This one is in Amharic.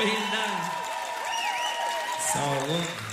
ปีนได้สอง